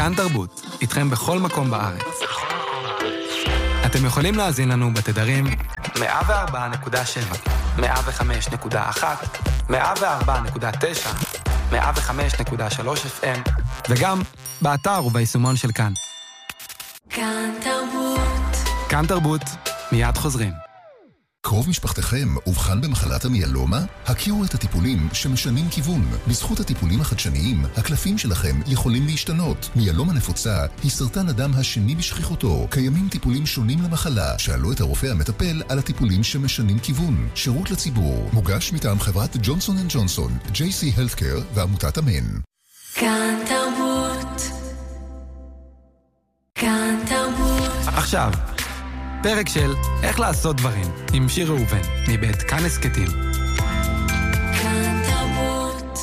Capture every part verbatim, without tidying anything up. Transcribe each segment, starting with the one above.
כאן תרבות, איתכם בכל מקום בארץ. אתם יכולים להאזין לנו בתדרים מאה וארבע נקודה שבע, מאה וחמש נקודה אחת, מאה וארבע נקודה תשע, מאה וחמש נקודה שלוש אף אם, וגם באתר וביישומון של כאן. כאן תרבות. כאן תרבות, מיד חוזרים. קרוב משפחתכם אובחן במחלת המיאלומה? הכירו את הטיפולים שמשנים כיוון. בזכות הטיפולים החדשניים, הקלפים שלכם יכולים להשתנות. מיאלומה נפוצה היא סרטן הדם השני בשכיחותו. קיימים טיפולים שונים למחלה. שאלו את הרופא המטפל על הטיפולים שמשנים כיוון. שירות לציבור. מוגש מטעם חברת ג'ונסון אנד ג'ונסון, ג'יי סי Healthcare ועמותת אמן. כאן תרבות. כאן תרבות. עכשיו, פרק של איך לעשות דברים עם שיר ראובן מבית כאן הסקטים. כאן תרבות.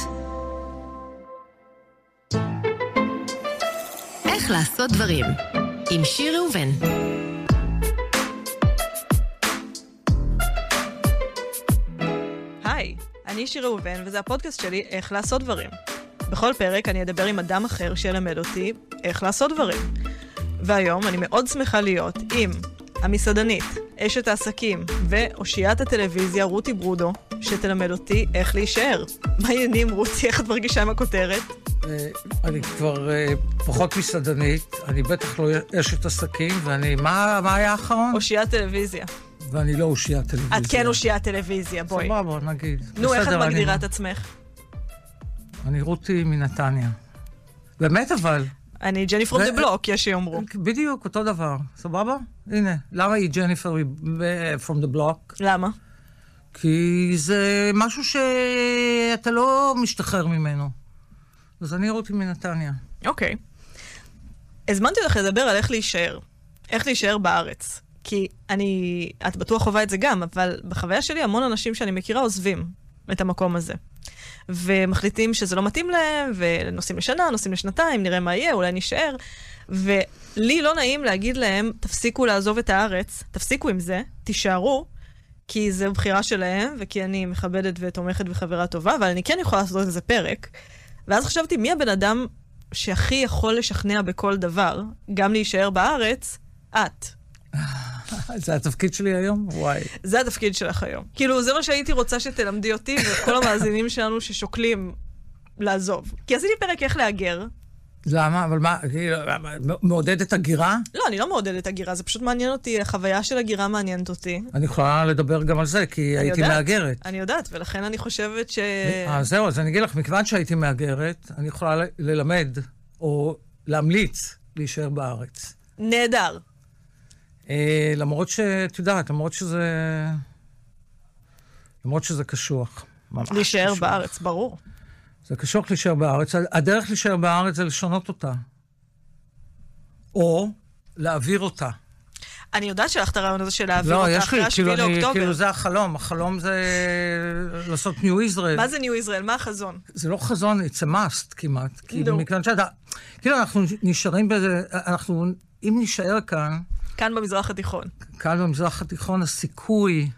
איך לעשות דברים עם שיר ראובן. היי, אני שיר ראובן וזה הפודקאסט שלי איך לעשות דברים. בכל פרק אני אדבר עם אדם אחר שילמד אותי איך לעשות דברים. והיום אני מאוד שמחה להיות עם המסעדנית, אשת העסקים ואושיית הטלוויזיה רותי ברודו, שתלמד אותי איך להישאר. מה העניינים רותי? איך את מרגישה עם הכותרת? אני כבר פחות מסעדנית, אני בטח לא אשת עסקים, ואני, מה היה האחרון? אושיית טלוויזיה. ואני לא אושיית טלוויזיה. את כן אושיית טלוויזיה, בואי. סבבה, נגיד. נו, איך את מגדירה את עצמך? אני רותי מנתניה. באמת אבל. אני ג'ניפר דה בלוק, יש שיאמרו. בדיוק, אותו דבר. סבבה? הנה. למה היא ג'ניפר from the block? למה? כי זה משהו שאתה לא משתחרר ממנו. אז אני רותי מנתניה. אוקיי. הזמנתי לך לדבר על איך להישאר. איך להישאר בארץ. כי אני, את בטוח חווה את זה גם, אבל בחוויה שלי המון אנשים שאני מכירה עוזבים את המקום הזה. ומחליטים שזה לא מתאים להם, ונוסעים לשנה, נוסעים לשנתיים, נראה מה יהיה, אולי נשאר. ולי לא נעים להגיד להם, תפסיקו לעזוב את הארץ, תפסיקו עם זה, תישארו, כי זה בחירה שלהם, וכי אני מכבדת ותומכת וחברה טובה, אבל אני כן יכולה לעשות איזה פרק. ואז חשבתי, מי הבן אדם שהכי יכול לשכנע בכל דבר, גם להישאר בארץ? את. זה התפקיד שלי היום? וואי. זה התפקיד שלך היום. כאילו, זה מה שהייתי רוצה שתלמדי אותי, וכל המאזינים שלנו ששוקלים לעזוב. כי עשיתי פרק איך להגר. למה? אבל מה, מעודדת הגירה? לא, אני לא מעודדת הגירה, זה פשוט מעניין אותי, החוויה של הגירה מעניינת אותי. אני יכולה לדבר גם על זה, כי הייתי מאגרת. אני יודעת, ולכן אני חושבת ש... אה, זהו, אז אני אגיד לך, מכיוון שהייתי מאגרת, אני יכולה ללמד, או להמליץ, להישאר בארץ. נהדר. אה, למרות שאת יודעת, למרות שזה... למרות שזה קשוח. להישאר בארץ, ברור. זה קשוח להישאר בארץ. הדרך להישאר בארץ זה לשנות אותה. או להעביר אותה. אני יודעת שלך את הרעיון הזה של להעביר אותה לא, אחרי השביעי לאוקטובר. כאילו זה החלום. החלום זה לעשות ניו ישראל. מה זה ניו ישראל? מה החזון? זה לא חזון, it's a must כמעט. כאילו, מכיוון שאתה... כאילו אנחנו נשארים בזה... אנחנו... אם נשאר כאן... כאן במזרח התיכון. כאן במזרח התיכון הסיכוי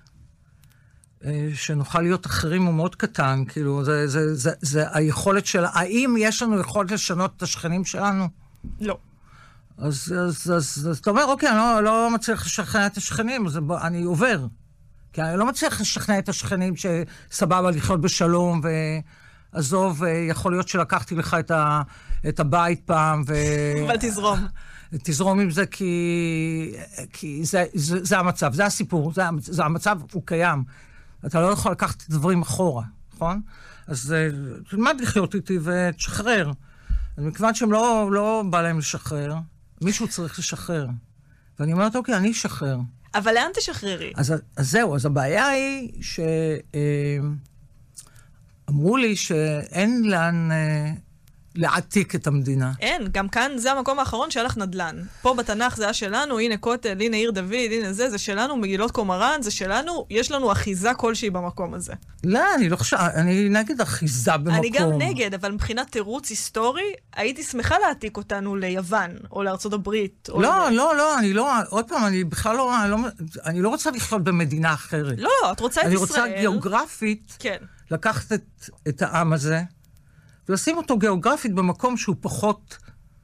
שנוכל להיות אחרים הוא מאוד קטן, כאילו, זה, זה, זה, זה היכולת של, האם יש לנו יכולת לשנות את השכנים שלנו? לא. אז, אז, אז, אז אתה אומר, אוקיי, אני לא, לא מצליח לשכנע את השכנים, אז אני עובר. כי אני לא מצליח לשכנע את השכנים שסבבה לחיות בשלום, ועזוב, יכול להיות שלקחתי לך את, ה, את הבית פעם, ו... אבל תזרום. תזרום עם זה, כי, כי זה, זה, זה המצב, זה הסיפור, זה, זה המצב, הוא קיים. אתה לא יכול לקחת את הדברים אחורה, נכון? אז תלמד לחיות איתי ותשחרר. אז מכיוון שהם לא, לא בא להם לשחרר, מישהו צריך לשחרר. ואני אומרת, אוקיי, אני אשחרר. אבל לאן תשחררי? אז, אז זהו, אז הבעיה היא שאמרו לי שאין לאן... להעתיק את המדינה. אין, גם כאן זה המקום האחרון שהיה לך נדלן. פה בתנ"ך זה היה שלנו, הנה כותל, הנה עיר דוד, הנה זה, זה שלנו, מגילות קומראן, זה שלנו, יש לנו אחיזה כלשהי במקום הזה. לא, אני לא חושב, אני נגד אחיזה במקום. אני גם נגד, אבל מבחינת תירוץ היסטורי, הייתי שמחה להעתיק אותנו ליוון, או לארצות הברית. או לא, לב... לא, לא, אני לא, עוד פעם, אני בכלל לא, אני לא, אני לא רוצה לחיות במדינה אחרת. לא, לא, את רוצה את אני ישראל. רוצה גיאוגרפית, כן. לקחת את, את העם הזה, ולשים אותו גיאוגרפית במקום שהוא פחות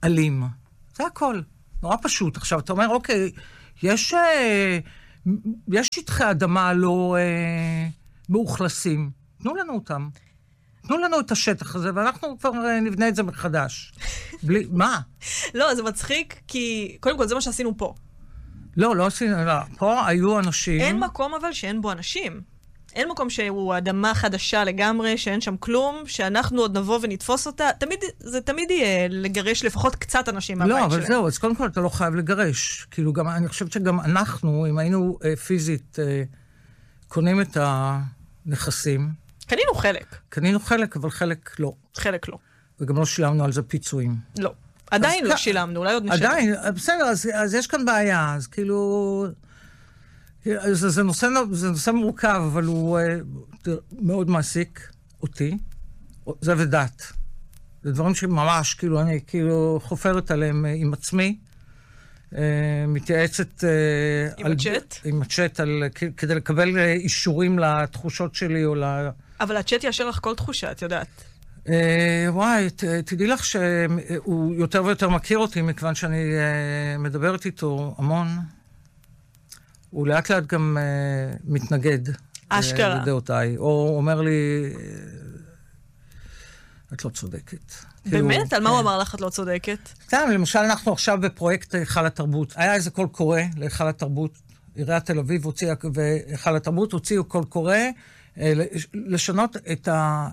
אלים. זה הכל. נורא פשוט. עכשיו, אתה אומר, אוקיי, יש, אה, יש שטחי אדמה לא אה, מאוכלסים. תנו לנו אותם. תנו לנו את השטח הזה, ואנחנו כבר אה, נבנה את זה מחדש. בלי, מה? לא, זה מצחיק, כי קודם כל זה מה שעשינו פה. לא, לא עשינו, לא. פה היו אנשים... אין מקום אבל שאין בו אנשים. אין מקום שהוא אדמה חדשה לגמרי, שאין שם כלום, שאנחנו עוד נבוא ונתפוס אותה. תמיד, זה תמיד יהיה לגרש לפחות קצת אנשים מהבית שלהם. לא, אבל זהו, אז קודם כל אתה לא חייב לגרש. כאילו, גם, אני חושבת שגם אנחנו, אם היינו אה, פיזית אה, קונים את הנכסים... קנינו חלק. קנינו חלק, אבל חלק לא. חלק לא. וגם לא שילמנו על זה פיצויים. לא. עדיין לא שילמנו, אולי עוד נשלם. עדיין, בסדר, אז, אז יש כאן בעיה, אז כאילו... זה, זה, נושא, זה נושא מורכב, אבל הוא uh, מאוד מעסיק אותי. זה ודת. זה דברים שממש, כאילו, אני כאילו חופרת עליהם uh, עם עצמי. Uh, מתייעצת... Uh, עם על, הצ'אט? עם הצ'אט, על, כדי לקבל uh, אישורים לתחושות שלי או ל... אבל הצ'אט יאשר לך כל תחושה, את יודעת. Uh, וואי, ת, תדעי לך שהוא יותר ויותר מכיר אותי, מכיוון שאני uh, מדברת איתו המון. הוא לאט לאט גם uh, מתנגד. אשכרה. לדעותיי. או אומר לי, את לא צודקת. באמת? כאילו, על מה הוא אמר לך את לא צודקת? סתם, למשל אנחנו עכשיו בפרויקט היכל התרבות. היה איזה קול קורא להיכל התרבות. עיריית תל אביב הוציאה, והיכל התרבות הוציאו קול קורא, לשנות את ה...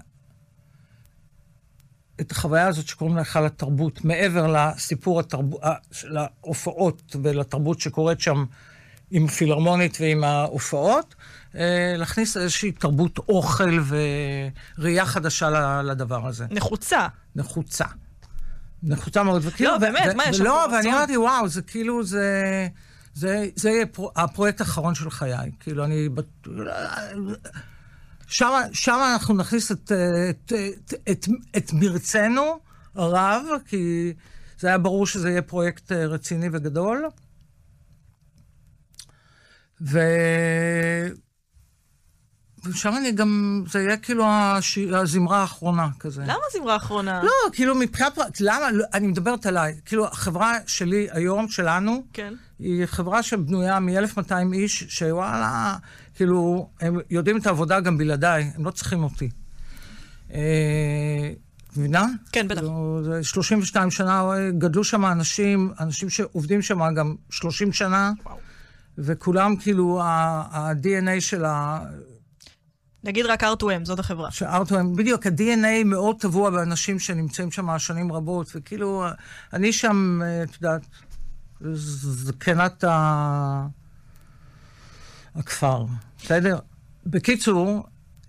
את החוויה הזאת שקוראים לה היכל התרבות, מעבר לסיפור התרבות, להופעות ולתרבות שקורית שם עם פילהרמונית ועם ההופעות, להכניס איזושהי תרבות אוכל וראייה חדשה לדבר הזה. נחוצה. נחוצה. נחוצה מאוד. וכאילו, לא, באמת, מה יש שם? לא, ואני אמרתי, וואו, זה כאילו, זה... זה, זה יהיה הפרויקט האחרון של חיי. כאילו, אני... שם, שם אנחנו נכניס את, את, את, את, את מרצנו הרב, כי זה היה ברור שזה יהיה פרויקט רציני וגדול. ו... ושם אני גם, זה יהיה כאילו הש... הזמרה האחרונה כזה. למה הזמרה האחרונה? לא, כאילו מבחינת, למה, לא, אני מדברת עליי, כאילו החברה שלי היום, שלנו, כן. היא חברה שבנויה מ-אלף ומאתיים איש, שוואלה, כאילו, הם יודעים את העבודה גם בלעדיי, הם לא צריכים אותי. מבינה? כן, בטח. זה שלושים ושתיים שנה, גדלו שם אנשים, אנשים שעובדים שם גם שלושים שנה, וואו. וכולם כאילו, ה-די אן איי של ה... נגיד רק אר טו אם, זאת החברה. ש-אר טו אם, בדיוק, ה-די אן איי מאוד טבוע באנשים שנמצאים שם שנים רבות, וכאילו, אני שם, את יודעת, זקנת ה... הכפר. בסדר? בקיצור,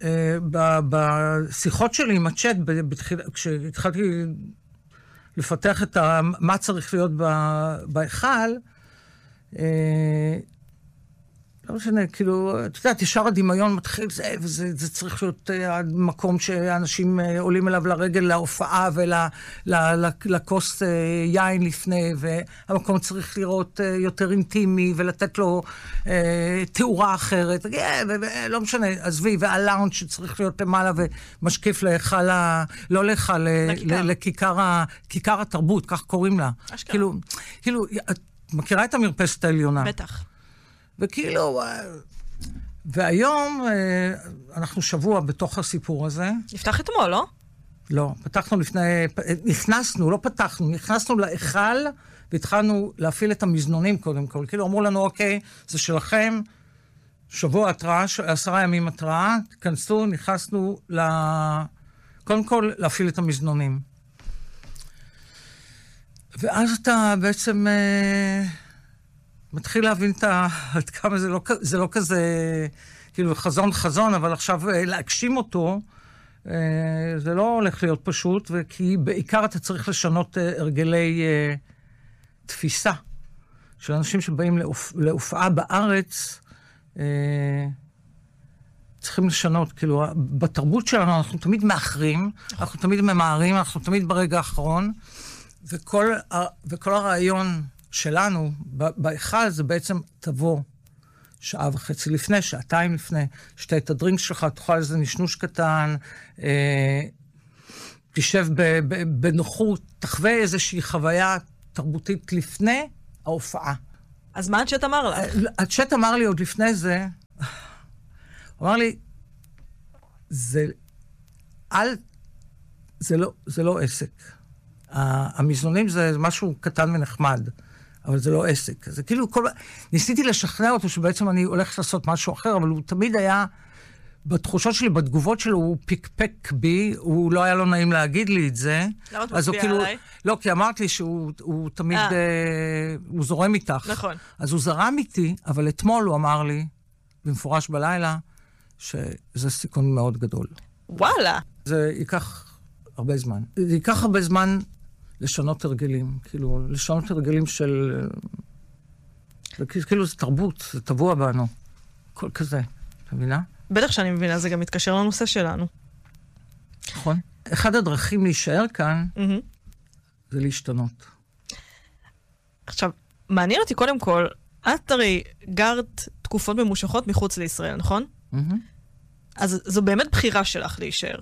בשיחות שלי עם הצ'אט, כשהתחלתי לפתח את מה צריך להיות בהיכל, לא משנה, כאילו, את יודעת, ישר הדמיון מתחיל זה, וזה צריך להיות המקום שאנשים עולים אליו לרגל להופעה ולכוס יין לפני, והמקום צריך לראות יותר אינטימי ולתת לו תאורה אחרת, לא משנה, עזבי, והלאונג' שצריך להיות למעלה ומשקיף להיכל, לא להיכל, לכיכר התרבות, כך קוראים לה. כאילו, כאילו, את מכירה את המרפסת העליונה? בטח. וכאילו, והיום אנחנו שבוע בתוך הסיפור הזה. נפתח אתמול, לא? לא, פתחנו לפני, נכנסנו, לא פתחנו, נכנסנו להיכל, והתחלנו להפעיל את המזנונים קודם כל. כאילו אמרו לנו, אוקיי, זה שלכם, שבוע התראה, עשרה ימים התראה, תכנסו, נכנסנו ל... קודם כל להפעיל את המזנונים. ואז אתה בעצם... מתחיל להבין עד כמה זה לא, זה לא כזה, כאילו, חזון חזון, אבל עכשיו להגשים אותו, זה לא הולך להיות פשוט, כי בעיקר אתה צריך לשנות הרגלי תפיסה, של אנשים שבאים להופעה בארץ, צריכים לשנות, כאילו, בתרבות שלנו אנחנו תמיד מאחרים, אנחנו תמיד ממהרים, אנחנו תמיד ברגע האחרון, וכל, וכל הרעיון שלנו, בהיכל זה בעצם תבוא שעה וחצי לפני, שעתיים לפני, שתה את הדרינק שלך, תאכל איזה נשנוש קטן, אה, תשב ב- ב- בנוחות, תחווה איזושהי חוויה תרבותית לפני ההופעה. אז מה הצ'אט אמר לך? הצ'אט אמר לי עוד לפני זה, הוא אמר לי, זה, אל, זה לא, זה לא עסק. המזנונים זה משהו קטן ונחמד, אבל זה לא עסק. זה כאילו כל... ניסיתי לשכנע אותו שבעצם אני הולך לעשות משהו אחר, אבל הוא תמיד היה, בתחושות שלי, בתגובות שלו, הוא פיקפק בי, הוא לא היה לו נעים להגיד לי את זה. למה אתה אז הוא מצביע כאילו... עליי? לא, כי אמרתי שהוא הוא תמיד... אה. אה, הוא זורם איתך. נכון. אז הוא זרם איתי, אבל אתמול הוא אמר לי, במפורש בלילה, שזה סיכון מאוד גדול. וואלה. זה ייקח הרבה זמן. זה ייקח הרבה זמן לשנות הרגלים. כאילו, לשנות הרגלים של... זה כאילו זה תרבות, זה טבוע בנו. כל כזה, אתה מבינה? בטח שאני מבינה, זה גם מתקשר לנושא שלנו. נכון. אחד הדרכים להישאר כאן, מהמם. זה להשתנות. עכשיו, מעניין אותי קודם כל, את הרי גרת תקופות ממושכות מחוץ לישראל, נכון? מהמם. אז זו באמת בחירה שלך להישאר.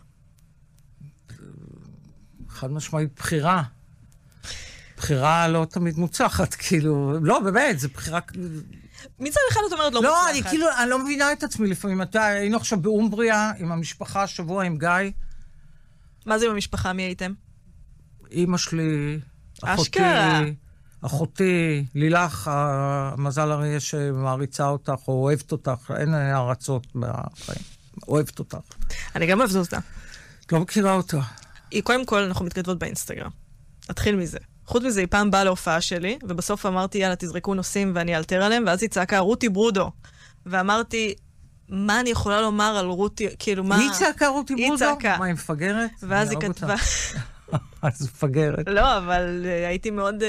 חד משמעית בחירה. בחירה לא תמיד מוצלחת, כאילו, לא, באמת, זה בחירה... מצד אחד את אומרת לא לא, מוצלחת. אני כאילו, אני לא מבינה את עצמי לפעמים. אתה, היינו עכשיו באומבריה, עם המשפחה, שבוע עם גיא, מה זה עם המשפחה? מי הייתם? אמא שלי, אחותי, אשכרה. אחותי, לילך, המזל הרי שמעריצה אותך, או אוהבת אותך, אין הערצות בחיים, אוהבת אותך. אני גם אוהבת אותה. את לא מכירה אותה. היא קודם כל, אנחנו מתכתבות באינסטגרם. נתחיל מזה. חוץ מזה, היא פעם באה להופעה שלי, ובסוף אמרתי, יאללה, תזרקו נושאים ואני אלתר עליהם, ואז היא צעקה, רותי ברודו. ואמרתי, מה אני יכולה לומר על רותי, כאילו, מה... היא צעקה רותי היא ברודו? צעקה. מה, היא מפגרת? ואז היא אני אהוב כתבה... אותה. אז מפגרת. לא, אבל uh, הייתי מאוד... Uh,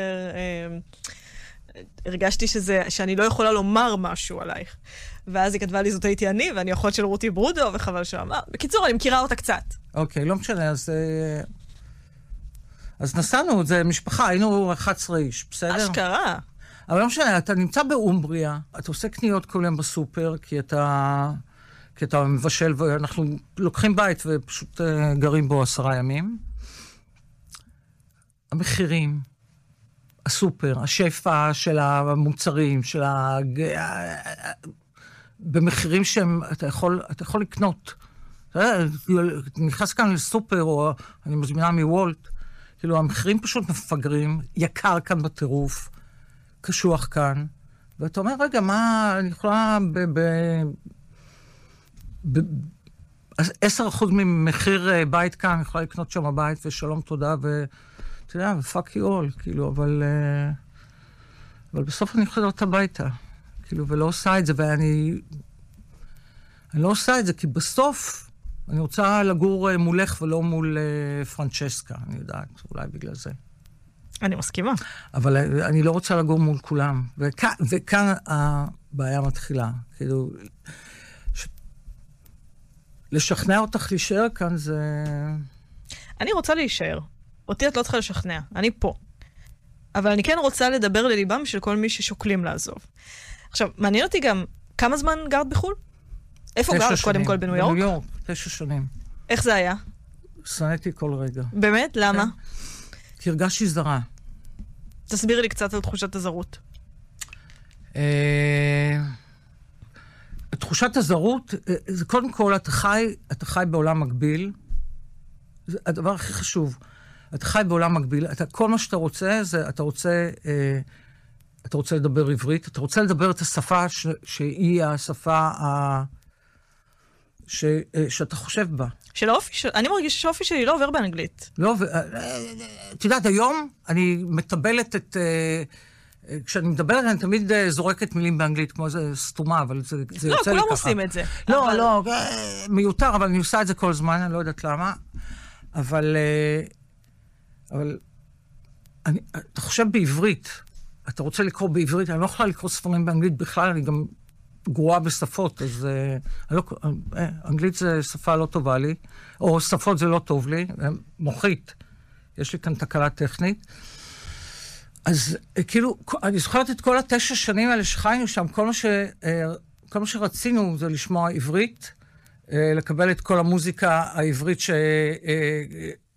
uh, הרגשתי שזה, שאני לא יכולה לומר משהו עלייך. ואז היא כתבה לי, זאת הייתי אני, ואני אחות של רותי ברודו, וחבל שאמר. בקיצור, אני מכירה אותה קצת. אוקיי, לא משנה, אז... אז נסענו, זה משפחה, היינו אחת עשרה איש, בסדר? אשכרה. אבל לא משנה, אתה נמצא באומבריה, אתה עושה קניות כל יום בסופר, כי אתה, כי אתה מבשל, ואנחנו לוקחים בית ופשוט uh, גרים בו עשרה ימים. המחירים, הסופר, השפע של המוצרים, של ה... במחירים שהם, אתה יכול, אתה יכול לקנות. אתה יודע, נכנס כאן לסופר, או אני מזמינה מוולט, כאילו, המחירים פשוט מפגרים, יקר כאן בטירוף, קשוח כאן, ואתה אומר, רגע, מה, אני יכולה ב... ב... ב... עשר אחוז ממחיר בית כאן, אני יכולה לקנות שם הבית, ושלום תודה, ואתה יודע, ופאק יו אול, כאילו, אבל... אבל בסוף אני חוזרת הביתה, כאילו, ולא עושה את זה, ואני... אני לא עושה את זה, כי בסוף... אני רוצה לגור מולך ולא מול פרנצ'סקה, אני יודעת, אולי בגלל זה. אני מסכימה. אבל אני לא רוצה לגור מול כולם. וכאן, וכאן הבעיה מתחילה. כאילו, ש... לשכנע אותך להישאר כאן זה... אני רוצה להישאר. אותי את לא צריכה לשכנע, אני פה. אבל אני כן רוצה לדבר לליבם של כל מי ששוקלים לעזוב. עכשיו, מעניין אותי גם, כמה זמן גרת בחול? איפה גרת קודם כל בניו יורק? בניו יורק, תשע שנים. איך זה היה? שנאתי כל רגע. באמת? למה? כי הרגשתי זרה. תסביר לי קצת על תחושת הזרות. תחושת הזרות, זה קודם כל, אתה חי, אתה חי בעולם מקביל. זה הדבר הכי חשוב. אתה חי בעולם מקביל. אתה, כל מה שאתה רוצה, זה, אתה רוצה, אתה רוצה לדבר עברית, אתה רוצה לדבר את השפה ש, שהיא השפה ה... ש, שאתה חושב בה. של האופי של... אני מרגיש שהאופי שלי לא עובר באנגלית. לא, ו... את יודעת, היום אני מטבלת את... כשאני מדברת, אני תמיד זורקת מילים באנגלית, כמו איזה סתומה, אבל זה, זה לא, יוצא לי ככה. לא, כולם עושים את זה. לא, אבל... לא, מיותר, אבל אני עושה את זה כל זמן, אני לא יודעת למה. אבל... אבל... אני, אתה חושב בעברית, אתה רוצה לקרוא בעברית, אני לא יכולה לקרוא ספרים באנגלית בכלל, אני גם... גרועה בשפות, אז uh, לא, uh, אנגלית זה שפה לא טובה לי, או שפות זה לא טוב לי, מוחית. יש לי כאן תקלה טכנית. אז uh, כאילו, אני זוכרת את כל התשע שנים האלה שחיינו שם, כל מה, ש, uh, כל מה שרצינו זה לשמוע עברית, uh, לקבל את כל המוזיקה העברית ש, uh,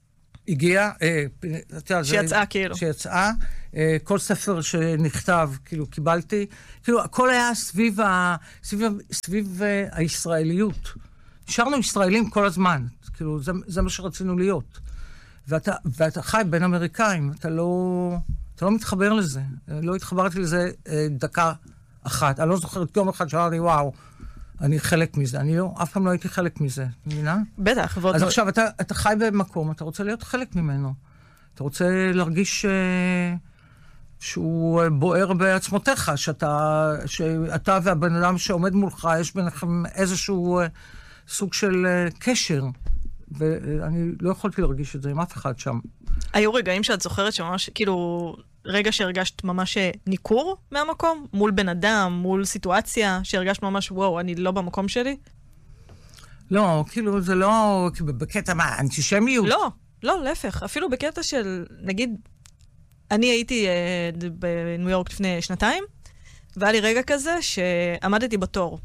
הגיעה, שיצאה כאילו. שיצאה, כל ספר שנכתב, כאילו, קיבלתי, כאילו, הכל היה סביב, ה, סביב, סביב הישראליות. נשארנו ישראלים כל הזמן, כאילו, זה, זה מה שרצינו להיות. ואתה, ואתה חי בין אמריקאים, אתה לא, אתה לא מתחבר לזה. לא התחברתי לזה דקה אחת. אני לא זוכרת יום אחד שאמרתי, וואו, אני חלק מזה. אני לא, אף פעם לא הייתי חלק מזה, מבינה? בטח. אז לא... עכשיו, אתה, אתה חי במקום, אתה רוצה להיות חלק ממנו. אתה רוצה להרגיש ש... שהוא בוער בעצמותיך, שאתה, שאתה והבן אדם שעומד מולך, יש ביניכם איזשהו סוג של קשר. ואני לא יכולתי להרגיש את זה עם אף אחד שם. היו רגעים שאת זוכרת שממש, כאילו, רגע שהרגשת ממש ניכור מהמקום, מול בן אדם, מול סיטואציה, שהרגשת ממש, וואו, אני לא במקום שלי? לא, כאילו, זה לא, בקטע מה, אנטישמיות? לא, לא, להפך. אפילו בקטע של, נגיד, אני הייתי אה, בניו יורק לפני שנתיים, והיה לי רגע כזה שעמדתי בתור.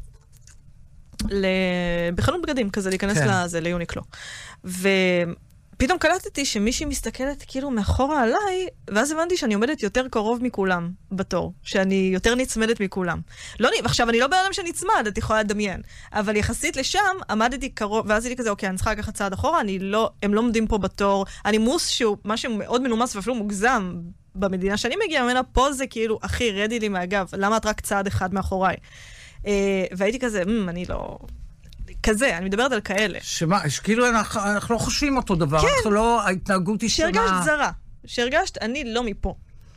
בחנות בגדים כזה, להיכנס כן. לזה, ליוניקלו. ופתאום קלטתי שמישהי מסתכלת כאילו מאחורה עליי, ואז הבנתי שאני עומדת יותר קרוב מכולם בתור, שאני יותר נצמדת מכולם. לא, עכשיו, אני לא בעולם שנצמד, את יכולה לדמיין, אבל יחסית לשם, עמדתי קרוב, ואז הייתי כזה, אוקיי, אני צריכה לקחת צעד אחורה, אני לא, הם לא עומדים פה בתור, הנימוס שהוא משהו מאוד מנומס ואפילו מוגזם, במדינה שאני מגיעה ממנה, פה זה כאילו, אחי, רדי לי מהגב, למה את רק צעד אחד מאחוריי? והייתי כזה, אני לא... כזה, אני מדברת על כאלה. שמה, שכאילו אנחנו לא חושבים אותו דבר, אנחנו לא, ההתנהגות היא שונה. שהרגשת זרה, שהרגשת, אני לא מפה.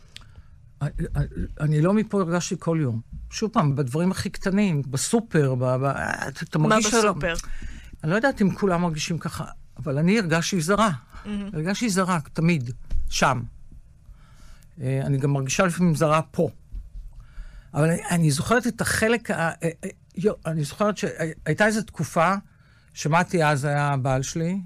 אני לא מפה הרגשתי כל יום. שוב פעם, בדברים הכי קטנים, בסופר, מה בסופר? אני לא יודעת אם כולם מרגישים ככה, אבל אני הרגשתי זרה. הרגשתי זרה, תמיד, שם. אני גם מרגישה לפעמים זרה פה. אבל אני, אני זוכרת את החלק, ה, אני זוכרת שהייתה איזו תקופה, שמעתי אז היה הבעל שלי,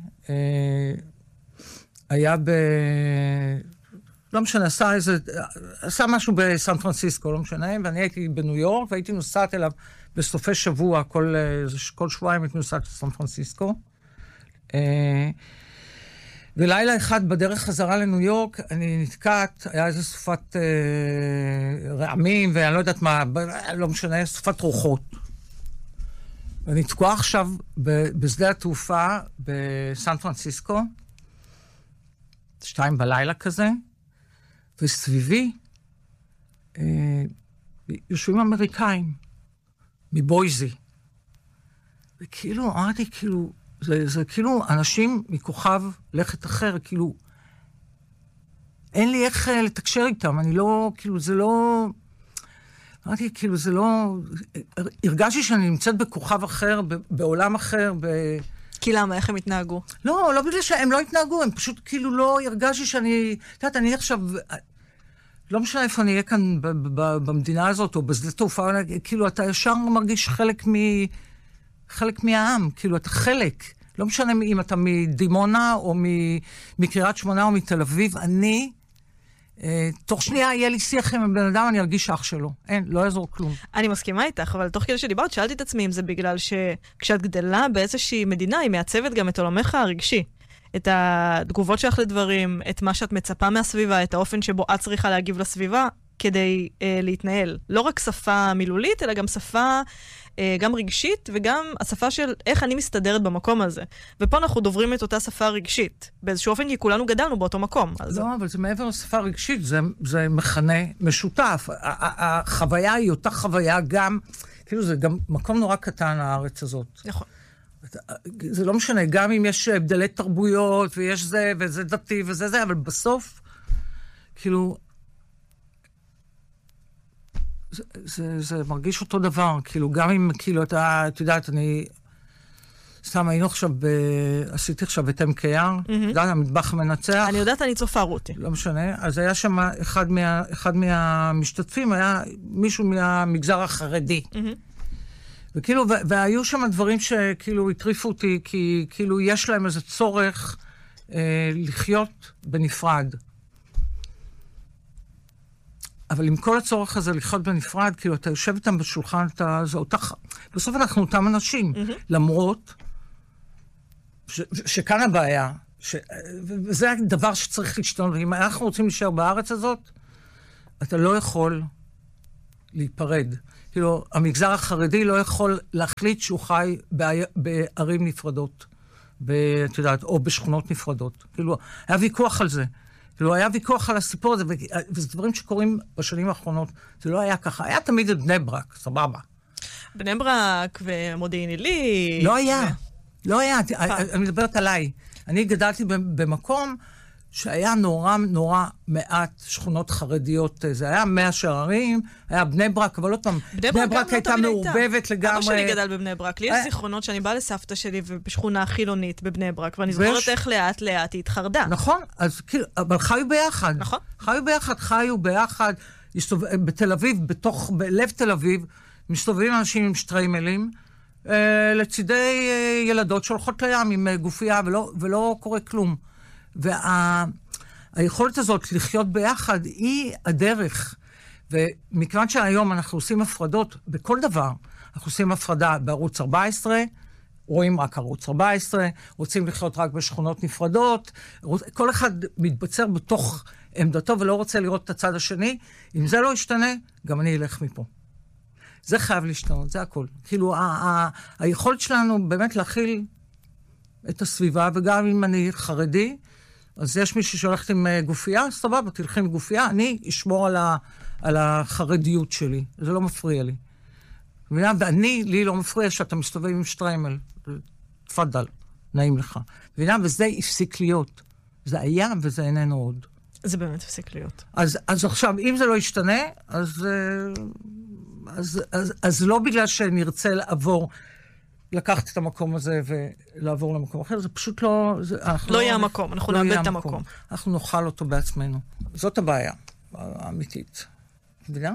היה ב... לא משנה, עשה איזה, עשה משהו בסן פרנסיסקו, לא משנה, ואני הייתי בניו יורק, והייתי נוסעת אליו בסופי שבוע, כל, כל שבועיים הייתי נוסעת לסן פרנסיסקו. ולילה אחד בדרך חזרה לניו יורק, אני נתקעת, היה איזו סופת אה, רעמים, ואני לא יודעת מה, לא משנה, סופת רוחות. ואני תקועה עכשיו בשדה התעופה בסן פרנסיסקו, שתיים בלילה כזה, וסביבי אה, יושבים אמריקאים, מבויזי. וכאילו, אמרתי, כאילו, זה, זה כאילו אנשים מכוכב לכת אחר, כאילו, אין לי איך לתקשר איתם, אני לא, כאילו, זה לא, אמרתי, כאילו, זה לא, הרגשתי שאני נמצאת בכוכב אחר, בעולם אחר, ב... כי למה? איך הם התנהגו? לא, לא בגלל שהם לא התנהגו, הם פשוט כאילו לא הרגשתי שאני, את יודעת, אני עכשיו, לא משנה איפה אני אהיה כאן במדינה הזאת, או בשדה תעופה, כאילו, אתה ישר מרגיש חלק מ... חלק מהעם, כאילו, אתה חלק. לא משנה אם אתה מדימונה, או מקריית שמונה, או מתל אביב. אני, אה, תוך שנייה יהיה לי שיח עם בן אדם, אני ארגיש אח שלו. אין, לא יעזור כלום. אני מסכימה איתך, אבל תוך כדי שדיברת, שאלתי את עצמי אם זה בגלל שכשאת גדלה באיזושהי מדינה, היא מעצבת גם את עולמך הרגשי. את התגובות שלך לדברים, את מה שאת מצפה מהסביבה, את האופן שבו את צריכה להגיב לסביבה, כדי אה, להתנהל. לא רק שפה מילולית, אלא גם שפה אה, גם רגשית, וגם השפה של איך אני מסתדרת במקום הזה. ופה אנחנו דוברים את אותה שפה רגשית. באיזשהו אופן, כי כולנו גדלנו באותו מקום. אז... לא, אבל זה מעבר לשפה רגשית, זה, זה מכנה משותף. החוויה היא אותה חוויה גם, כאילו זה גם מקום נורא קטן, הארץ הזאת. נכון. זה לא משנה, גם אם יש הבדלי תרבויות, ויש זה, וזה דתי, וזה זה, אבל בסוף, כאילו, זה, זה, זה מרגיש אותו דבר, כאילו, גם אם, כאילו, אתה, את יודעת, אני, סתם, היינו עכשיו, ב, עשיתי עכשיו את אם קיי אר, את יודעת, המטבח המנצח. אני יודעת, אני צופה רותי. לא משנה, אז היה שם, אחד, מה, אחד מהמשתתפים, היה מישהו מהמגזר החרדי. וכאילו, והיו שם דברים שכאילו הטריפו אותי, כי כאילו יש להם איזה צורך אה, לחיות בנפרד. אבל עם כל הצורך הזה לחיות בנפרד, כאילו אתה יושב איתם בשולחן, אתה, זה אותך, בסוף אנחנו אותם אנשים, mm-hmm. למרות ש, ש, שכאן הבעיה, ש... וזה הדבר שצריך להשתנות. אם אנחנו רוצים להישאר בארץ הזאת, אתה לא יכול להיפרד. כאילו, המגזר החרדי לא יכול להחליט שהוא חי בערים נפרדות, את יודעת, או בשכונות נפרדות. כאילו, היה ויכוח על זה. כאילו, היה ויכוח על הסיפור הזה, וזה דברים שקורים בשנים האחרונות. זה לא היה ככה. היה תמיד את בני ברק, סבבה. בני ברק ומודיעין עילית. לא היה. לא היה. אני מדברת עליי. אני גדלתי במקום שהיה נורא נורא מעט שכונות חרדיות. זה היה מאה שערים, היה בני ברק, אבל עוד פעם, בני ברק הייתה מעורבבת לגמרי. אבא שלי גדל בבני ברק. לי יש זיכרונות שאני באה לסבתא שלי בשכונה חילונית בבני ברק, ואני זוכרת איך לאט לאט היא התחרדה. נכון, אז כאילו, אבל חיו ביחד. נכון. חיו ביחד, חיו ביחד. בתל אביב, בתוך, בלב תל אביב, מסתובבים אנשים עם שטריימלים, לצידי ילדות שהולכות לים עם גופייה, ולא, ולא קורה כלום. והיכולת הזאת לחיות ביחד היא הדרך. ומכיוון שהיום אנחנו עושים הפרדות בכל דבר, אנחנו עושים הפרדה בערוץ ארבע עשרה, רואים רק ערוץ ארבע עשרה, רוצים לחיות רק בשכונות נפרדות, כל אחד מתבצר בתוך עמדתו ולא רוצה לראות את הצד השני. אם זה לא ישתנה, גם אני אלך מפה. זה חייב להשתנות, זה הכל. כאילו, ה- ה- היכולת שלנו באמת להכיל את הסביבה, וגם אם אני חרדי, אז יש מישהו שהולכת עם גופייה, סבבה, תלכי עם גופייה, אני אשמור על, ה- על החרדיות שלי. זה לא מפריע לי. ואני, לי לא מפריע שאתה מסתובב עם שטריימל. תפדל, נעים לך. וזה הפסיק להיות. זה היה וזה איננו עוד. זה באמת הפסיק להיות. אז, אז עכשיו, אם זה לא ישתנה, אז, אז, אז, אז לא בגלל שנרצה לעבור, לקחת את המקום הזה ולעבור למקום אחר, זה פשוט לא... זה, לא לא יהיה המקום, אנחנו לא נאבד את המקום. המקום. אנחנו נאכל אותו בעצמנו. זאת הבעיה האמיתית. מבינה?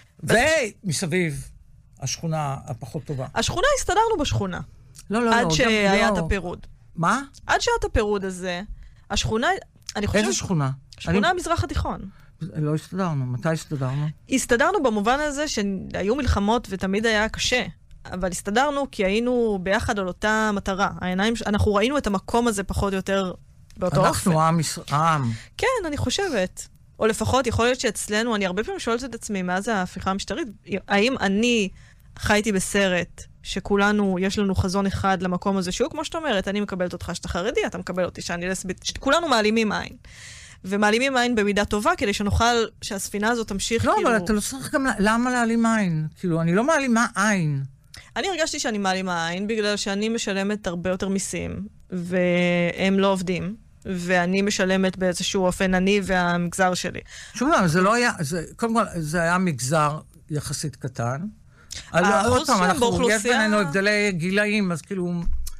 ומסביב, השכונה הפחות טובה. השכונה, הסתדרנו בשכונה. לא, לא, עד לא. שהיה לא. את הפירוד. מה? עד שהיה את הפירוד הזה, השכונה, אני חושבת... איזה שכונה? שכונה אני... המזרח התיכון. לא הסתדרנו. מתי הסתדרנו? הסתדרנו במובן הזה שהיו מלחמות ותמיד היה קשה. אבל הסתדרנו כי היינו ביחד על אותה מטרה. העיניים, אנחנו ראינו את המקום הזה פחות או יותר באותו אופן. אנחנו עם, עם. כן, אני חושבת. או לפחות יכול להיות שאצלנו, אני הרבה פעמים שואלת את עצמי, מה זה ההפיכה המשטרית? האם אני חייתי בסרט שכולנו, יש לנו חזון אחד למקום הזה, שהוא כמו שאת אומרת, אני מקבלת אותך שאתה חרדי, אתה מקבל אותי שאני לסבית, שכולנו מעלימים עין. ומעלימים עין במידה טובה, כדי שנוכל, שהספינה הזאת תמשיך לא, כאילו... אבל אתה לא צריך גם, למה להעלים עין? כאילו, אני לא מעלימה עין. אני הרגשתי שאני מעלימה עין, בגלל שאני משלמת הרבה יותר מיסים, והם לא עובדים, ואני משלמת באיזשהו אופן, אני והמגזר שלי. שוב, זה לא היה, זה, קודם כל, זה היה מגזר יחסית קטן. האחוז שם באוכלוסייה... יש בינינו הבדלי גילאים, אז כאילו...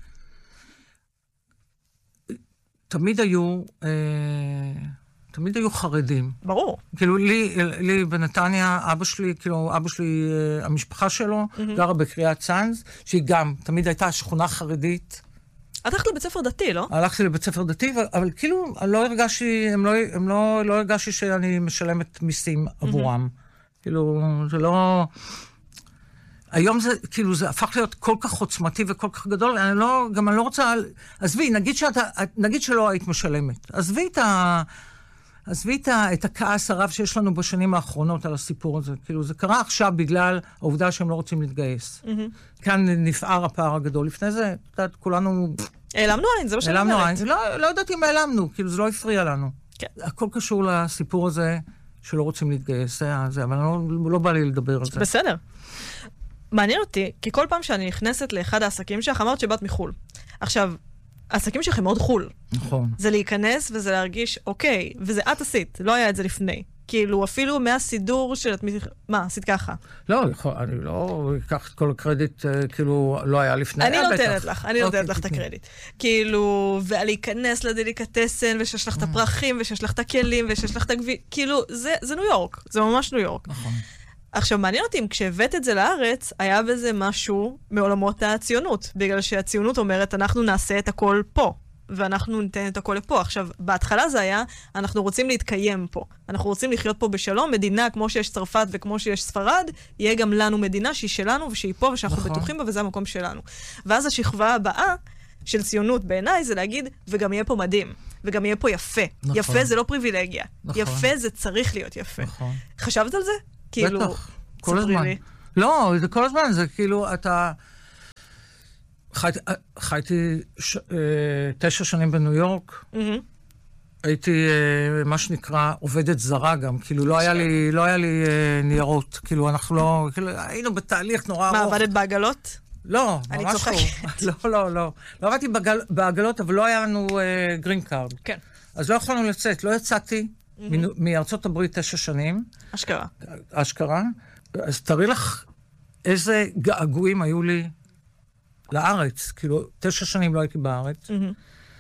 תמיד היו, אה, תמיד היו חרדים. ברור. כאילו, לי, לי בנתניה, אבא שלי, כאילו, אבא שלי, המשפחה שלו, mm-hmm. גרה בקריית צאנז, שהיא גם, תמיד הייתה שכונה חרדית. את הלכת לבית ספר דתי, לא? הלכתי לבית ספר דתי, אבל כאילו, לא הרגשתי, הם לא, הם לא, לא הרגשתי שאני משלמת מיסים עבורם. Mm-hmm. כאילו, זה לא... היום זה, כאילו, זה הפך להיות כל כך עוצמתי וכל כך גדול, אני לא, גם אני לא רוצה... עזבי, נגיד שאתה, נגיד שלא היית משלמת. עזבי את ה... עזבי את, ה, את הכעס הרב שיש לנו בשנים האחרונות על הסיפור הזה. כאילו, זה קרה עכשיו בגלל העובדה שהם לא רוצים להתגייס. Mm-hmm. כאן נפער הפער הגדול. לפני זה, את יודעת, כולנו... העלמנו עין, זה מה שאני אומרת. העלמנו עין. לא, לא יודעת אם העלמנו, כאילו, זה לא הפריע לנו. כן. הכל קשור לסיפור הזה שלא רוצים להתגייס. זה, זה, אבל לא, לא בא לי לדבר על זה. בסדר. מעניין אותי, כי כל פעם שאני נכנסת לאחד העסקים שלך, אמרת שבאת מחול. עכשיו, העסקים שלך הם מאוד חול. נכון. זה להיכנס וזה להרגיש, אוקיי, וזה את עשית, לא היה את זה לפני. כאילו, אפילו מהסידור של... מה, עשית ככה? לא, אני לא אקח את כל הקרדיט, כאילו, לא היה לפני. אני נותנת לך, אני נותנת לך את הקרדיט. כאילו, ולהיכנס לדליקטסן, ושיש לך את הפרחים, ושיש לך את הכלים, ושיש לך את הגבי... כאילו, זה ניו יורק, זה ממש ניו יורק. נכון. עכשיו, מעניין אותי, אם כשהבאת את זה לארץ, היה בזה משהו מעולמות הציונות, בגלל שהציונות אומרת, אנחנו נעשה את הכל פה, ואנחנו ניתן את הכל לפה. עכשיו, בהתחלה זה היה, אנחנו רוצים להתקיים פה. אנחנו רוצים לחיות פה בשלום, מדינה כמו שיש צרפת וכמו שיש ספרד, יהיה גם לנו מדינה שהיא שלנו ושהיא פה ושאנחנו נכון. בטוחים בה, וזה המקום שלנו. ואז השכבה הבאה, של ציונות בעיניי זה להגיד, וגם יהיה פה מדהים, וגם יהיה פה יפה. נכון. יפה זה לא פריבילגיה. נכון. יפה זה צריך להיות יפה. נכון. חשבת על זה? כאילו, בטח, כל ספרי הזמן. לי. לא, זה כל הזמן, זה כאילו, אתה... חייתי, חייתי ש... אה, תשע שנים בניו יורק, מהמם. הייתי, אה, מה שנקרא, עובדת זרה גם, כאילו, לא היה לי, לא היה לי אה, ניירות, כאילו, אנחנו לא, כאילו, היינו בתהליך נורא מה, ארוך. עבדת בעגלות? לא, אני ממש צוחקת. לא. לא, לא, לא. לא עבדתי בגל, בעגלות, אבל לא היה לנו אה, גרין קארד. כן. אז לא יכולנו לצאת, לא יצאתי מ- מארצות הברית תשע שנים, אשכרה. אשכרה. אז תראי לך איזה געגועים היו לי לארץ. כאילו, תשע שנים לא הייתי בארץ. מהמם.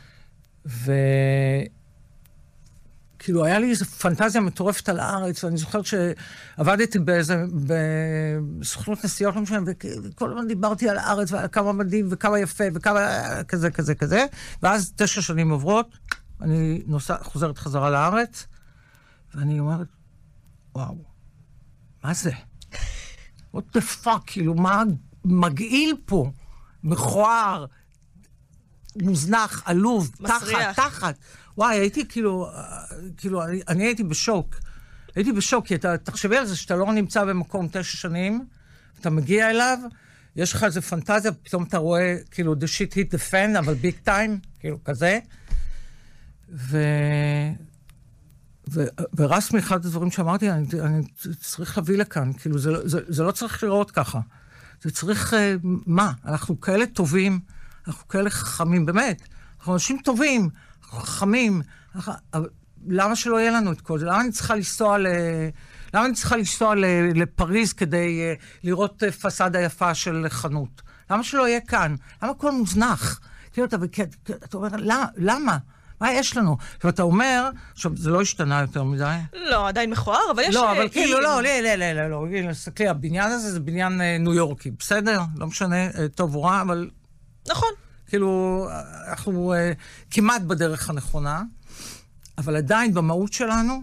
וכאילו, היה לי איזו פנטזיה מטורפת על הארץ, ואני זוכרת שעבדתי באיזה, בסוכנות נסיעות, לא משנה, וכל הזמן דיברתי על הארץ, ועל כמה מדהים, וכמה יפה, וכמה כזה, כזה, כזה. ואז תשע שנים עוברות, אני נוסע, חוזרת חזרה לארץ, ואני אומרת, וואו, מה זה? what the fuck, כאילו, מה מגעיל פה? מכוער, מוזנח, עלוב, מסריח. תחת, תחת. וואי, הייתי כאילו, אה, כאילו, אני, אני הייתי בשוק. הייתי בשוק, כי אתה, תחשבי על זה שאתה לא נמצא במקום תשע שנים, אתה מגיע אליו, יש לך איזו פנטזיה, פתאום אתה רואה, כאילו, the shit hit the fan, אבל big time, כאילו, כזה. ו... ו... ורסמי, אחד הדברים שאמרתי, אני, אני צריך להביא לכאן, כאילו, זה, זה, זה לא צריך לראות ככה. זה צריך, אה, מה? אנחנו כאלה טובים, אנחנו כאלה חכמים, באמת. אנחנו אנשים טובים, אנחנו חכמים. אנחנו... למה שלא יהיה לנו את כל זה? למה אני צריכה לנסוע, ל... למה אני צריכה לנסוע ל... לפריז כדי uh, לראות uh, פסאדה יפה של חנות? למה שלא יהיה כאן? למה הכל מוזנח? כאילו, אתה, אתה אומר, למה? למה? מה יש לנו? עכשיו, אתה אומר, עכשיו, זה לא השתנה יותר מדי. לא, עדיין מכוער, אבל יש... לא, אבל כאילו, לא, לא, לא, לא, לא, לא, סתכלי, הבניין הזה זה בניין ניו יורקי, בסדר? לא משנה, טוב או רע, אבל... נכון. כאילו, אנחנו כמעט בדרך הנכונה, אבל עדיין במהות שלנו,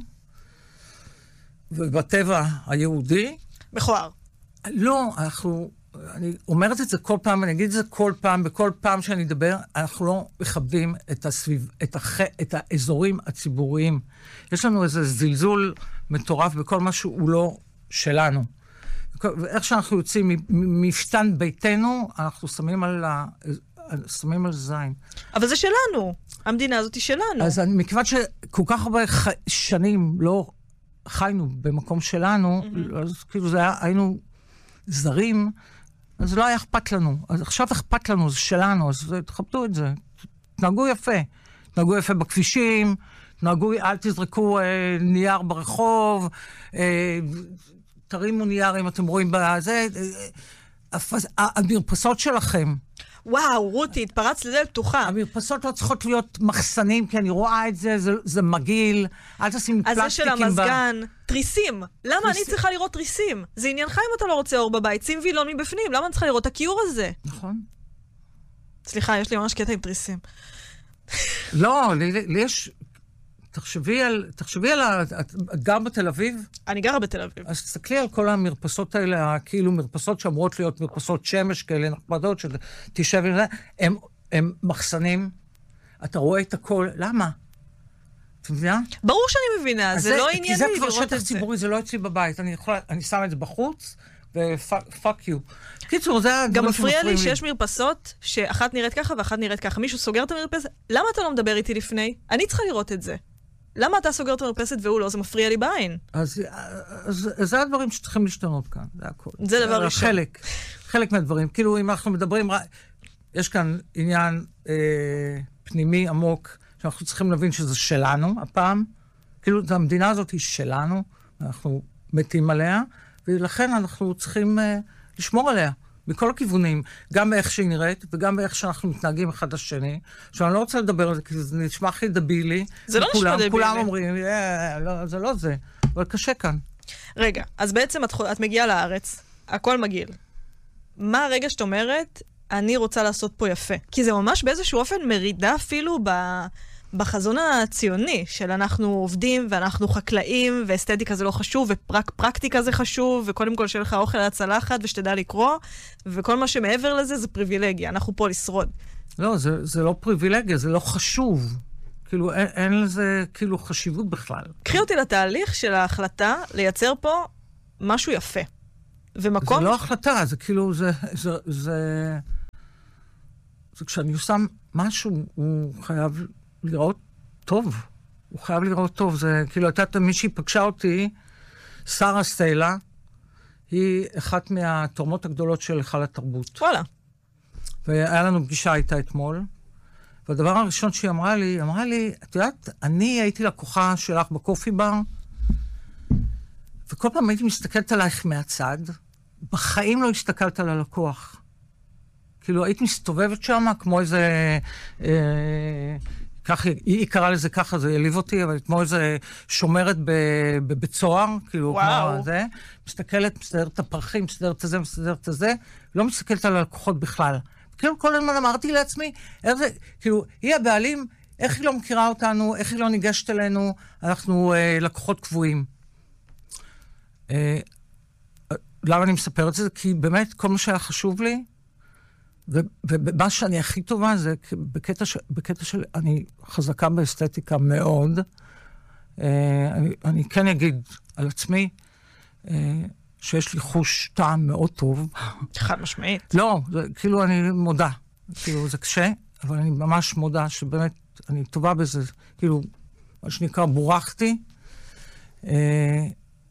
ובטבע היהודי... מכוער. לא, אנחנו... אני אומרת את זה כל פעם, אני אגיד את זה כל פעם, בכל פעם שאני אדבר, אנחנו לא מכבדים את, הסביב, את, הח, את האזורים הציבוריים. יש לנו איזה זלזול מטורף בכל מה שהוא לא שלנו. ואיך שאנחנו יוצאים מפתן ביתנו, אנחנו שמים על, ה, שמים על זין. אבל זה שלנו. המדינה הזאת היא שלנו. אז אני, מכיוון שכל כך הרבה ח, שנים לא חיינו במקום שלנו, mm-hmm. אז כאילו זה היה, היינו זרים, אז לא היה אכפת לנו. אז עכשיו אכפת לנו, זה שלנו, אז תכבדו את זה. תנהגו יפה. תנהגו יפה בכבישים, תנהגו, אל תזרקו אה, נייר ברחוב, אה, תרימו נייר אם אתם רואים בזה, אה, אה, המרפסות שלכם. וואו, רותי, התפרץ לדלת פתוחה. המרפסות לא צריכות להיות מחסנים, כי אני רואה את זה, זה, זה מגעיל. אל תשים פלסטיקים. אז זה של המזגן, תריסים. למה אני צריכה לראות תריסים? זה עניינך אם אתה לא רוצה אור בבית, שים וילון מבפנים, למה אני צריכה לראות את הכיור הזה? נכון. סליחה, יש לי ממש קטע עם תריסים. לא, לי, לי יש... תחשבי על... תחשבי על... את גר בתל אביב? אני גרה בתל אביב. אז תסתכלי על כל המרפסות האלה, כאילו מרפסות שאמורות להיות מרפסות שמש כאלה נחמדות, שתשב עם זה, הם, הם מחסנים, אתה רואה את הכל, למה? אתה מבינה? ברור שאני מבינה, זה, זה לא ענייני לראות את זה. כי זה כבר שטח ציבורי, זה לא אצלי בבית, אני יכולה, אני שם את זה בחוץ, ופאק יו. קיצור, זה הדברים גם מפריע שמפריעים לי שיש מרפסות שאחת נראית ככה ואחת נראית ככה. מישהו סוגר את המרפסת, למה אתה לא מדבר איתי לפני? אני צריכה לראות את זה. למה אתה סוגר את המרפסת והוא לא? זה מפריע לי בעין. אז, אז, אז זה הדברים שצריכים להשתנות כאן, זה הכל. זה דבר ראשון. חלק, חלק מהדברים. כאילו, אם אנחנו מדברים, יש כאן עניין אה, פנימי עמוק, שאנחנו צריכים להבין שזה שלנו, הפעם. כאילו, המדינה הזאת היא שלנו, אנחנו מתים עליה, ולכן אנחנו צריכים אה, לשמור עליה. מכל הכיוונים, גם באיך שהיא נראית, וגם באיך שאנחנו מתנהגים אחד לשני. עכשיו, אני לא רוצה לדבר על זה, כי זה נשמע הכי דבילי. זה לא נשמע דבילי. כולם אומרים, אה, לא, זה לא זה, אבל קשה כאן. רגע, אז בעצם את, את מגיעה לארץ, הכל מגיל. מה הרגע שאת אומרת, אני רוצה לעשות פה יפה? כי זה ממש באיזשהו אופן מרידה אפילו ב... בחזון הציוני, של אנחנו עובדים ואנחנו חקלאים, ואסתטיקה זה לא חשוב, ופרקטיקה זה חשוב, וקודם כל שיהיה לך אוכל על הצלחת, ושתדע לקרוא, וכל מה שמעבר לזה זה פריבילגיה, אנחנו פה לשרוד. לא, זה, זה לא פריבילגיה, זה לא חשוב. כאילו, אין, אין לזה כאילו חשיבות בכלל. קחי אותי לתהליך של ההחלטה לייצר פה משהו יפה. ומקום... זה לא החלטה, זה כאילו, זה... זה, זה... זה כשאני עושה משהו, הוא חייב לראות טוב. הוא חייב לראות טוב. זה כאילו, הייתה מישהי פגשה אותי, שרה סטיילה, היא אחת מהתורמות הגדולות של היכל התרבות. וואלה. והיה לנו פגישה איתה אתמול, והדבר הראשון שהיא אמרה לי, היא אמרה לי, את יודעת, אני הייתי לקוחה שלך בקופי בר, וכל פעם הייתי מסתכלת עלייך מהצד, בחיים לא הסתכלת על הלקוח. כאילו, היית מסתובבת שם כמו איזה... אה, כך, היא קראה לזה ככה, זה יליב אותי, אבל כמו איזה שומרת בבית סוהר, כאילו, וואו. כמו זה, מסתכלת, מסתדרת את הפרחים, מסתדרת את זה, מסתדרת את זה, לא מסתכלת על הלקוחות בכלל. כאילו, כל הזמן אמרתי לעצמי, איך זה, כאילו, היא הבעלים, איך היא לא מכירה אותנו, איך היא לא ניגשת אלינו, אנחנו אה, לקוחות קבועים. אה, למה אני מספר את זה? כי באמת, כל מה שהיה חשוב לי, ומה שאני הכי טובה זה, בקטע, ש, בקטע של, אני חזקה באסתטיקה מאוד, אה, אני, אני כן אגיד על עצמי, אה, שיש לי חוש טעם מאוד טוב. חד משמעית. לא, זה, כאילו אני מודה, כאילו זה קשה, אבל אני ממש מודה שבאמת אני טובה בזה, כאילו, מה שנקרא, בורחתי, אה,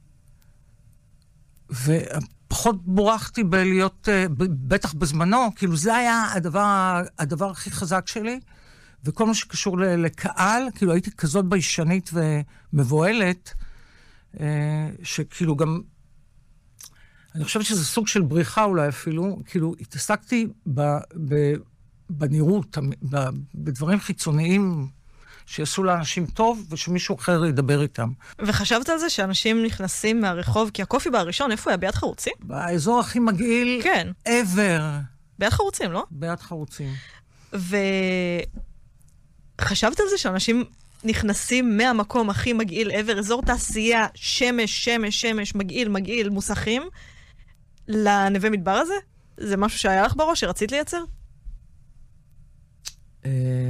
ופחות בורחתי בלהיות, בטח בזמנו, כאילו זה היה הדבר, הדבר הכי חזק שלי, וכל מה שקשור לקהל, כאילו הייתי כזאת ביישנית ומבועלת, שכאילו גם, אני חושבת שזה סוג של בריחה אולי אפילו, כאילו התעסקתי ב, ב, בנראות, ב, בדברים חיצוניים, שיעשו לאנשים טוב, ושמישהו אחר ידבר איתם. וחשבת על זה שאנשים נכנסים מהרחוב, כי הקופי בראשון, איפה היה? ביד חרוצים? באזור הכי מגעיל, כן. ever. ביד חרוצים, לא? ביד חרוצים. וחשבת על זה שאנשים נכנסים מהמקום הכי מגעיל ever, אזור תעשייה, שמש, שמש, שמש, מגעיל, מגעיל, מוסכים, לנווה מדבר הזה? זה משהו שהיה לך בראש, שרצית לייצר? אה...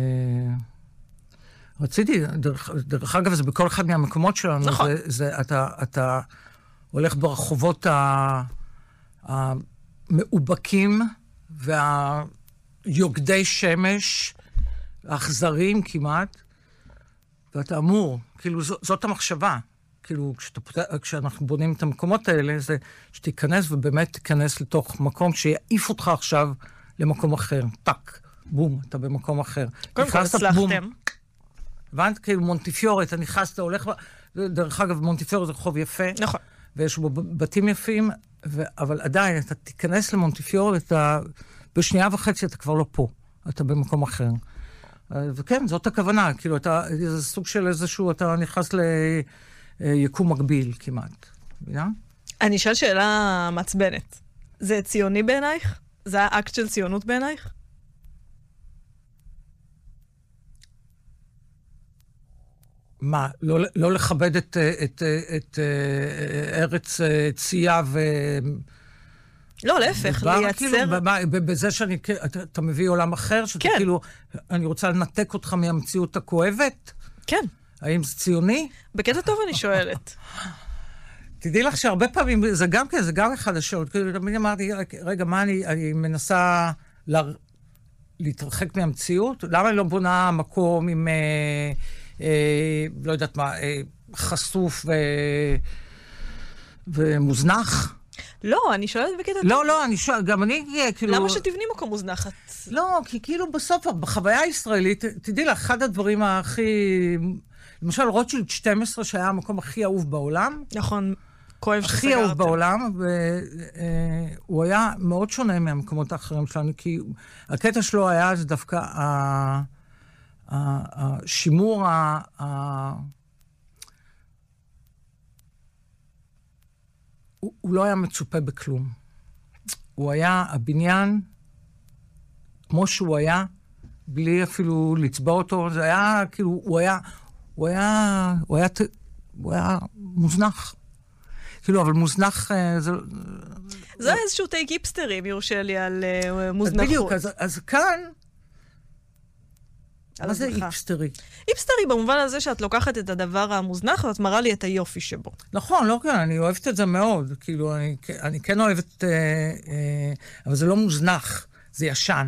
רציתי, דרך, דרך אגב, זה בכל אחד מהמקומות שלנו. נכון. זה, זה, אתה, אתה הולך ברחובות ה, המאובקים והיוגדי שמש, האכזריים כמעט, ואתה אמור, כאילו, ז, זאת המחשבה. כאילו, כשאתה, כשאנחנו בונים את המקומות האלה, זה שתיכנס ובאמת תיכנס לתוך מקום שיעיף אותך עכשיו למקום אחר. טק, בום, אתה במקום אחר. קודם כל הצלחתם. הבנת? כאילו מונטיפיור, אתה נכנס, אתה הולך... דרך אגב, מונטיפיור זה רחוב יפה. נכון. ויש בו בתים יפים, ו... אבל עדיין, אתה תיכנס למונטיפיור, אתה... בשנייה וחצי אתה כבר לא פה. אתה במקום אחר. וכן, זאת הכוונה. כאילו, אתה... זה סוג של איזשהו... אתה נכנס ליקום מקביל כמעט. מבינה? אני אשאל שאלה מעצבנת. זה ציוני בעינייך? זה האקט של ציונות בעינייך? מה, לא, לא לכבד את, את, את, את ארץ צייה ו... לא, להפך, דבר, לייצר... כאילו, במה, בזה שאני, אתה, אתה מביא עולם אחר, שאתה כן. כאילו, אני רוצה לנתק אותך מהמציאות הכואבת? כן. האם זה ציוני? בקטע טוב אני שואלת. תדעי לך שהרבה פעמים, זה גם כן, זה גם אחד השאלות. כאילו, תמיד אמרתי, רגע, מה אני, אני מנסה לה, להתרחק מהמציאות? למה אני לא בונה מקום עם... אה, לא יודעת מה, אה, חשוף ו... ומוזנח? לא, אני שואלת בקטע... לא, לא, אני שואלת, גם אני כאילו... למה שתבני מקום מוזנחת? לא, כי כאילו בסוף, בחוויה הישראלית, תדעי לך, אחד הדברים הכי... למשל, רוטשילד שתים עשרה, שהיה המקום הכי אהוב בעולם. נכון, כואב שסגרתם. הכי אהוב בעולם, והוא היה מאוד שונה מהמקומות האחרים שלנו, כי הקטע שלו היה זה דווקא ה... השימור, הוא לא היה מצופה בכלום. הוא היה הבניין, כמו שהוא היה, בלי אפילו לצבע אותו, זה היה, כאילו, הוא היה, הוא היה, הוא היה, הוא היה מוזנח. כאילו, אבל מוזנח, זה... זה איזשהו טייק היפסטרי, אם יורשה לי, על מוזנחות. בדיוק, אז, אז כאן, על מה זה הזנחה. היפסטרי? היפסטרי במובן הזה שאת לוקחת את הדבר המוזנח ואת מראה לי את היופי שבו. נכון, לא כן, אני אוהבת את זה מאוד. כאילו, אני, אני כן אוהבת, אה, אה, אבל זה לא מוזנח, זה ישן.